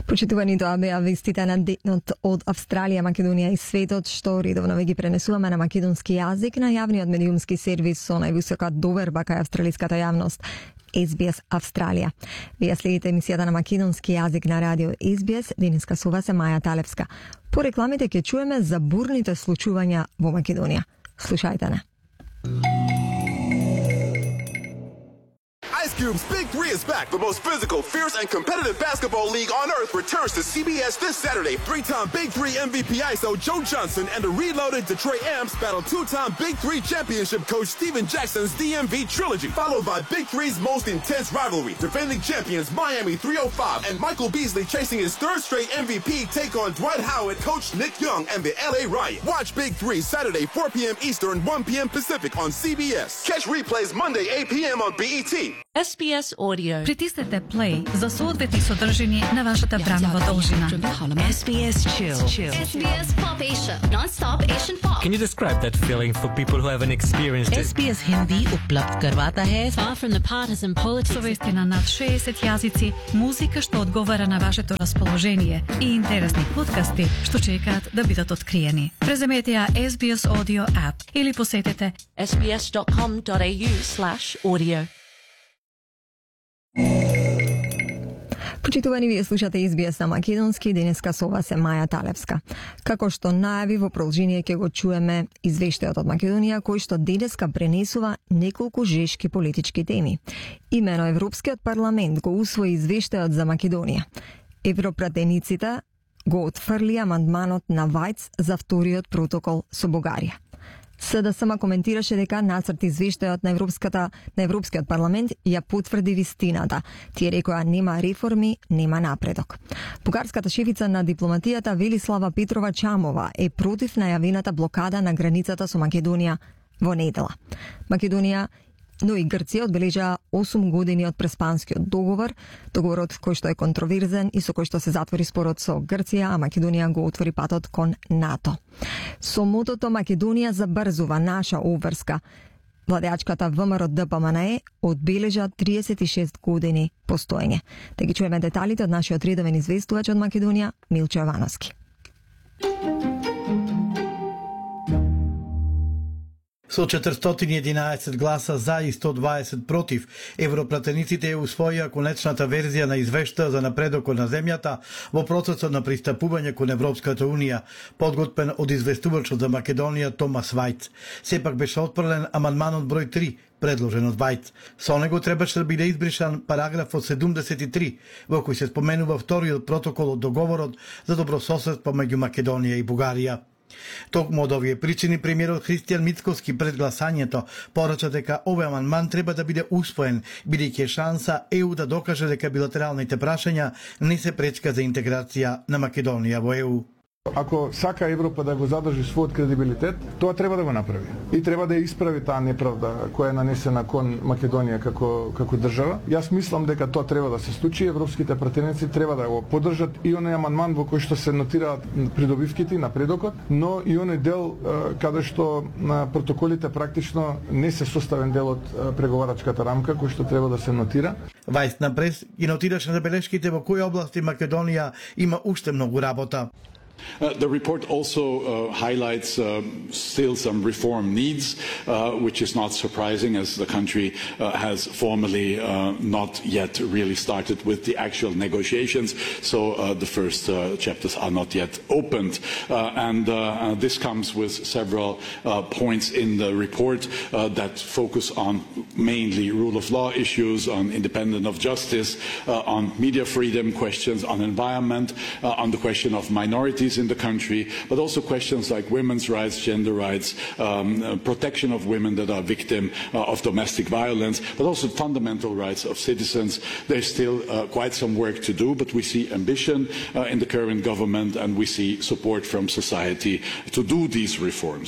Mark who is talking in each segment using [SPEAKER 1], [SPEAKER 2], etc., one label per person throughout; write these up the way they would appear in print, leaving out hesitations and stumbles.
[SPEAKER 1] Почитувани тоа беа вестите на денот од Австралија, Македонија и светот, што редовно ви ги пренесуваме на македонски јазик на јавниот медиумски сервис со највисока доверба кај австралиската јавност. SBS Австралија. Вие следите емисијата на македонски јазик на радио SBS, денеска со вас е Маја Талевска. По рекламите ќе чуеме за бурните случувања во Македонија. Слушајте не.
[SPEAKER 2] Ice Cube's Big 3 is back. The most physical, fierce, and competitive basketball league on earth returns to CBS this Saturday. Three-time Big 3 MVP ISO Joe Johnson and the reloaded Detroit Amps battle two-time Big 3 championship coach Steven Jackson's DMV trilogy, followed by Big 3's most intense rivalry. Defending champions Miami 305 and Michael Beasley chasing his third straight MVP take on Dwight Howard, coach Nick Young, and the LA Riot. Watch Big 3 Saturday 4 p.m. Eastern, 1 p.m. Pacific on CBS. Catch replays Monday 8 p.m. on BET.
[SPEAKER 3] SBS Audio.
[SPEAKER 4] Притиснете play за соодветни содржини на вашата бранова должина.
[SPEAKER 3] SBS Chill.
[SPEAKER 5] SBS Pop Asia, non-stop Asian pop.
[SPEAKER 6] Can you describe that feeling for people who haven't experienced it?
[SPEAKER 3] SBS Hindi उपलब्ध करवाता है far from the partisan politics.
[SPEAKER 4] Со вести на над 60 јазици, музика што одговара на вашето расположение и интересни подкасти што чекаат да бидат откриени. Преземете ја SBS Audio app или посетете
[SPEAKER 3] sbs.com.au/audio.
[SPEAKER 1] Почитувани, вие слушате SBS на македонски, денеска со вас е Маја Талевска. Како што најави во продолжение ќе го чуеме извештајот од Македонија, кој што денеска пренесува неколку жешки политички теми. Имено Европскиот парламент го усвои извештајот за Македонија. Европратениците го отфрли амандманот на Вајц за вториот протокол со Бугарија. СДСМ коментираше дека нацрт извештајот на Европскиот парламент ја потврди вистината. Тие рекоа нема реформи, нема напредок. Бугарската шефица на дипломатијата Велислава Петрова Чамова е против најавената блокада на границата со Македонија во недела. Македонија но и Грција одбележа 8 години од Преспанскиот договор, договорот кој што е контроверзен и со кој што се затвори спорот со Грција, а Македонија го отвори патот кон НАТО. Со мотото Македонија забрзува наша обврска, владеачката ВМРО ДПМНЕ одбележа 36 години постоење. Да ги чуеме деталите од нашиот редовен известувач од Македонија, Милчо Јовановски.
[SPEAKER 7] Со 411 гласа за и 120 против, европратениците ја усвоија конечната верзија на извештај за напредокот на земјата во процесот на пристапување кон Европската Унија, подготвен од известувачот за Македонија Томас Вајц. Сепак беше отфрлен амандманот број 3, предложен од Вајц. Со него требаше да биде избришан параграфот 73, во кој се споменува вториот протокол од договорот за добрососедство меѓу Македонија и Бугарија. Токму од овие причини премиерот Христијан Мицковски пред гласањето порача дека овој амандман треба да биде усвоен, бидејќи е шанса ЕУ да докаже дека билатералните прашања не се пречка за интеграција на Македонија во ЕУ.
[SPEAKER 8] Ако сака Европа да го задржи својот кредибилитет, тоа треба да го направи. И треба да ја исправи таа неправда која е нанесена кон Македонија како држава. Јас мислам дека тоа треба да се случи, европските пратеници треба да го поддржат и оној амандман во кој што се нотираат придобивките и напредокот, но и оној дел каде што протоколите практично не се составен дел од преговарачката рамка кој што треба да се нотира.
[SPEAKER 7] Вајс напред ги нотираше забелешките во кои области Македонија има уште многу работа.
[SPEAKER 9] The report also highlights still some reform needs, which is not surprising as the country has formally not yet really started with the actual negotiations, so the first chapters are not yet opened. And this comes with several points in the report that focus on mainly rule of law issues, on independence of justice, on media freedom questions, on environment, on the question of minorities in the country, but also questions like women's rights, gender rights, protection of women that are victims of domestic violence, but also fundamental rights of citizens. There's still quite some work to do, but we see ambition in the current government and we see support from society to do these reforms.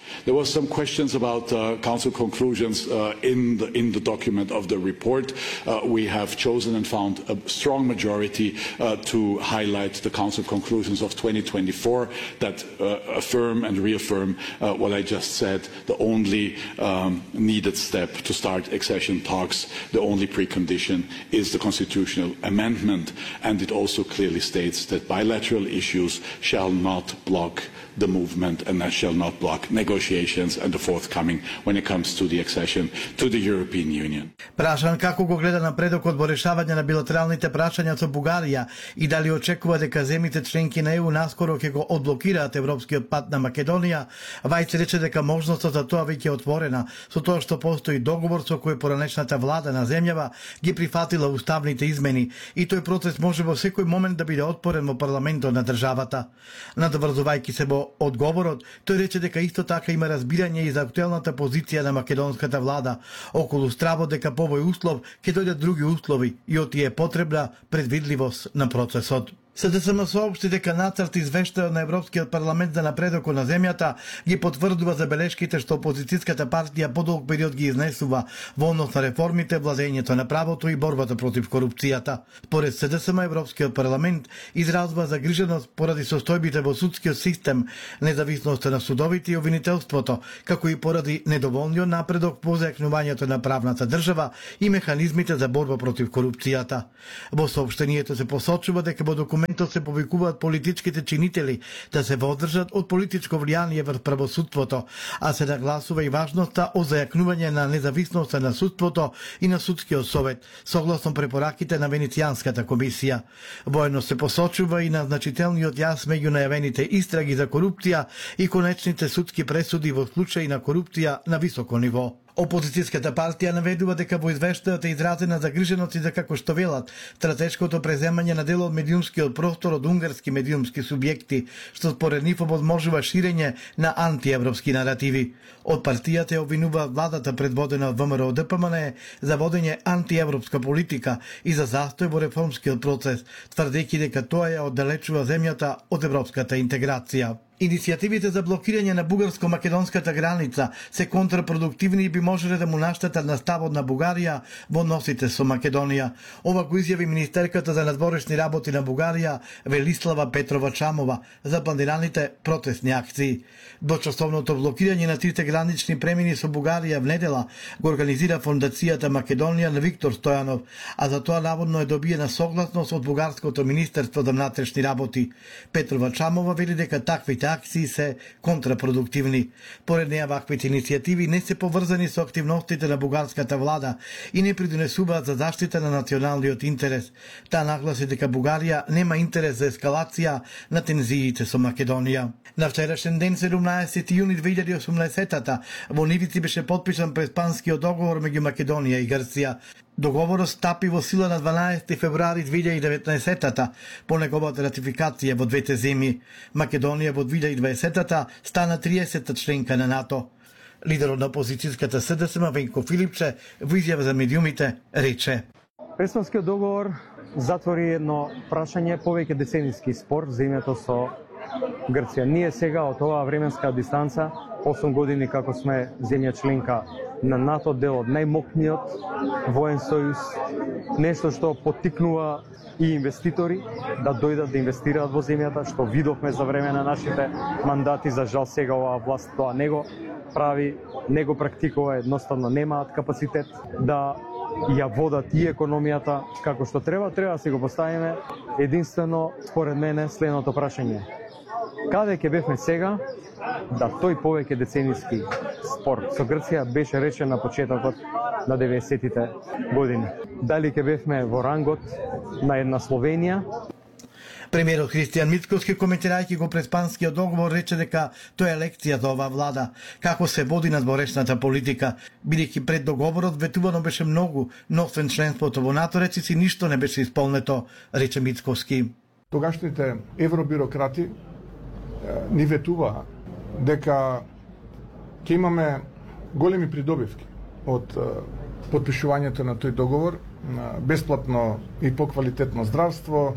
[SPEAKER 9] There were some questions about Council conclusions in the document of the report. We have chosen and found a strong majority to highlight the Council conclusions of 2024 that affirm and reaffirm what I just said. The only needed step to start accession talks, the only precondition is the constitutional amendment, and it also clearly states that bilateral issues shall not block the movement and that shall not block negotiations and the forthcoming when it comes to the accession to the European Union.
[SPEAKER 7] Прашан како го гледа напредокот во решавање на билатералните прашања со Бугарија и дали очекува дека земјите членки на ЕУ наскоро ќе го одблокираат европскиот пат на Македонија, Вајц рече дека можноста за тоа веќе е отворена, со тоа што постои договор со кој поранешната влада на земјава ги прифатила уставните измени и тој процес може во секој момент да биде отпорен во парламентот на државата. Надврзувајќи се во одговорот, тој рече дека исто така има разбирање и за актуелната позиција на македонската влада околу стравот дека по овој услов ќе дојдат други услови и од тие е потребна предвидливост на процесот. СДСМ соопшти дека нацрт извештај на Европскиот парламент за напредокот на земјата ги потврдува забелешките што опозицијската партија подолг период ги изнесува во однос на реформите, владењето на правото и борбата против корупцијата. Според СДСМ Европскиот парламент изразува загриженост поради состојбите во судскиот систем, независноста на судовите и обвинителството, како и поради недоволниот напредок во зајакнувањето на правната држава и механизмите за борба против корупцијата. Во соопштението се посочува дека во документот се повикуваат политичките чинители да се воздржат од политичко влијание врз правосудството, а се нагласува и важноста од зајакнување на независноста на судството и на судскиот совет, согласно препораките на Венецијанската комисија. Воедно се посочува и на значителниот јас меѓу најавените истраги за корупција и конечните судски пресуди во случаи на корупција на високо ниво. Опозицијската партија наведува дека во извештајот е изразена загриженост и за како што велат стратешкото преземање на дел од медиумскиот простор од унгарски медиумски субјекти, што според нив овозможува ширење на антиевропски наративи. Од партијата ја обвинува владата предводена од ВМРО ДПМН за водење антиевропска политика и за застој во реформскиот процес, тврдејќи дека тоа ја оддалечува земјата од европската интеграција. Иницијативите за блокирање на бугарско-македонската граница се контрапродуктивни и би можеле да му наштетат на ставот на Бугарија во односите со Македонија. Ова го изјави министерката за надворешни работи на Бугарија Велислава Петрова Чамова за планираните протестни акции. Дочасовното блокирање на трите гранични премини со Бугарија в недела го организира Фондацијата Македонија на Виктор Стојанов, а за тоа наводно е добиена согласност од Бугарското министерство за внатрешни работи. Петрова Чамова вели дека таквите акции се контрапродуктивни. Поред неа ваквите иницијативи не се поврзани со активностите на бугарската влада и не придонесуваат за заштита на националниот интерес. Таа нагласи дека Бугарија нема интерес за ескалација на тензиите со Македонија. На вчерашен ден 17 јуни 2018 во Нивици беше потпишан преспанскиот договор меѓу Македонија и Грција. Договорот стапи во сила на 12 февруари 2019 по неговата ратификација во двете земји. Македонија во 2020 стана 30-та членка на НАТО. Лидерот на опозицијската СДСМ Венко Филипче во изјава за медиумите рече:
[SPEAKER 10] Преспанскиот договор затвори едно прашање повеќе деценијски спор земјата со Грција. Ние сега од оваа временска дистанца, 8 години како сме земја членка на НАТО, дел од најмокниот воен сојуз, нешто што поттикнува и инвеститори да дојдат да инвестираат во земјата, што видовме за време на нашите мандати. За жал сега оваа власт тоа не го прави, не го практикува, едноставно немаат капацитет да ја водат и економијата како што треба. Треба да си го поставиме единствено, според мене, следното прашање: каде ќе бевме сега да тој повеќе деценијски спор со Грција беше речен на почетокот на 90-тите години? Дали ќе бевме во рангот на една Словенија?
[SPEAKER 7] Премиерот Христијан Мицкоски, коментирајќи го преспанскиот договор, рече дека тоа е лекција за оваа влада, како се води надворешната политика, бидејќи пред договорот ветувано беше многу, но освен членството во НАТО, речиси ништо не беше исполнето, рече Мицкоски.
[SPEAKER 8] Тогашните евробирократи ни ветуваа дека ќе имаме големи придобивки од подпишувањето на тој договор, бесплатно и поквалитетно здравство,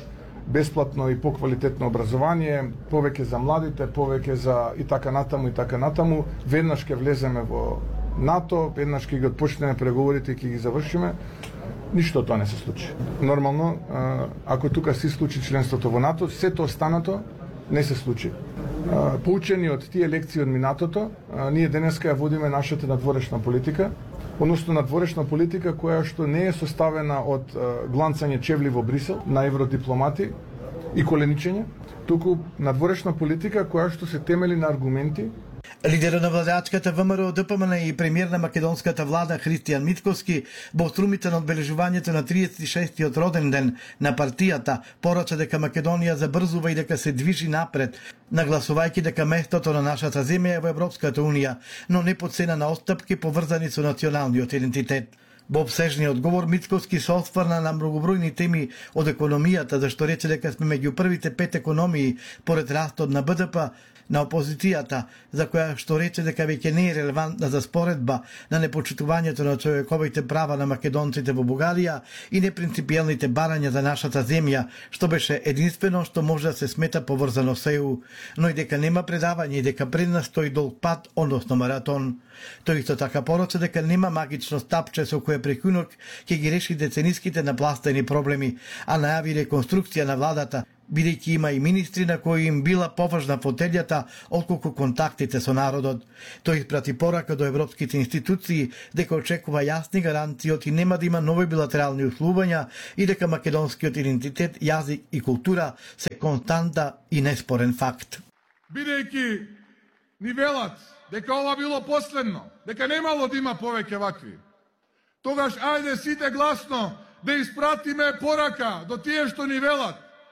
[SPEAKER 8] бесплатно и поквалитетно образование, повеќе за младите, повеќе за и така натаму, веднаш ќе влеземе во НАТО, веднаш ќе ги отпочнеме преговорите и ќе ги завршиме. Ништо тоа не се случи. Нормално, ако тука се случи членството во НАТО, сето останато не се случи. Поучени од тие лекции од минатото, ние денеска ја водиме нашата надворешна политика, односно надворешна политика која што не е составена од гланцање чевли во Брисел на евродипломати и коленичење, туку надворешна политика која што се темели на аргументи.
[SPEAKER 7] Лидерот на владеачката ВМРО ДПМН и премиер на македонската влада Христијан Мицковски во струмите на одбележувањето на 36-тиот роден ден на партијата порача дека Македонија забрзува и дека се движи напред, нагласувајќи дека местото на нашата земја е во Европската унија, но не по цена на отстапки поврзани со националниот идентитет. Во обсежниот говор Мицковски се осврна на многобројни теми од економијата, зашто рече дека сме меѓу првите 5 економии поред растот на БДП, на опозицијата, за која што рече дека веќе не е релевантна за споредба на непочитувањето на човековите права на македонците во Бугарија и непринципиелните барања за нашата земја, што беше единствено што може да се смета поврзано со ЕУ, но и дека нема предавање и дека пред нас стои долг пат, односно маратон. Тој исто така порача дека нема магично стапче со кое прекунок ќе ги реши децениските напластени проблеми, а најави реконструкција на владата, бидејќи има и министри на кои им била поважна фотелјата отколку контактите со народот. Тој испрати порака до европските институции дека очекува јасни гаранции и нема да има нови билатерални условувања и дека македонскиот идентитет, јазик и култура се константа и неспорен факт.
[SPEAKER 11] Бидејќи ни велат дека ова било последно, дека немало да има повеќе вакви, тогаш ајде сите гласно да испратиме порака до тие што ни велат.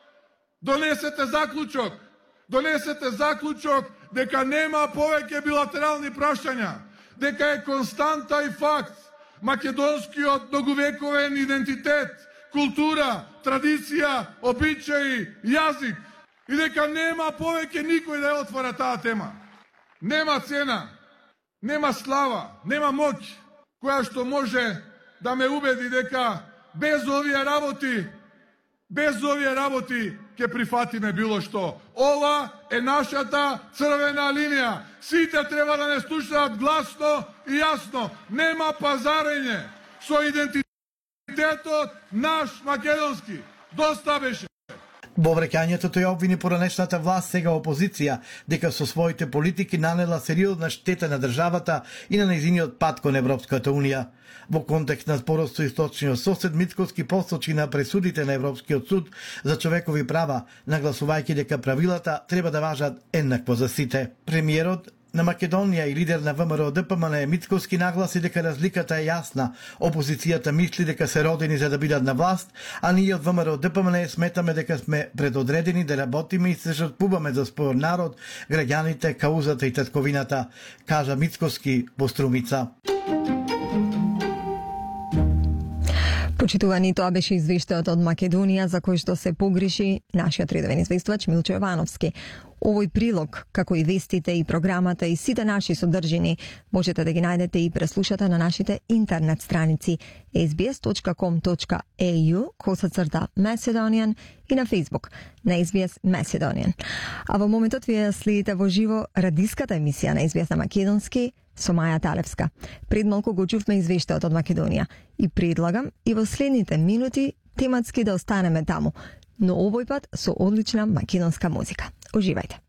[SPEAKER 11] Донесете заклучок дека нема повеќе билатерални прашања, дека е константа и факт македонскиот многовековен идентитет, култура, традиција, обичаи, јазик и дека нема повеќе никој да ја отвара таа тема. Нема цена, нема слава, нема моќ која што може да ме убеди дека без овие работи ќе прифатиме било што. Ова е нашата црвена линија. Сите треба да не слушаат гласно и јасно. Нема пазарење со идентитетот наш македонски. Доста беше.
[SPEAKER 7] Во враќањето тој обвини поранешната власт, сега опозиција, дека со своите политики нанела сериозна штета на државата и на нејзиниот пат кон Европската унија. Во контекст на спорот со источниот сосед, Мицковски посочи на пресудите на Европскиот суд за човекови права, нагласувајќи дека правилата треба да важат еднакво за сите. Премиерот на Македонија и лидер на ВМРО ДПМН Мицковски нагласи дека разликата е јасна. Опозицијата мисли дека се родени за да бидат на власт, а ние од ВМРО ДПМН сметаме дека сме предодредени да работиме и се жртвуваме за својот народ, граѓаните, каузата и татковината, кажа Мицковски во Струмица.
[SPEAKER 1] Почитувани, тоа беше извештајот од Македонија за кој што се погреши нашиот редовен известувач Милчо Јовановски. Овој прилог, како и вестите и програмата и сите наши содржини, можете да ги најдете и преслушате на нашите интернет страници sbs.com.au/Macedonian и на Facebook на SBS Macedonian. А во моментот вие следите во живо радиската емисија на SBS на македонски со Маја Талевска. Пред малку го чувме извештајот од Македонија и предлагам и во следните минути тематски да останеме таму, но овој пат со одлична македонска музика. Уживајте.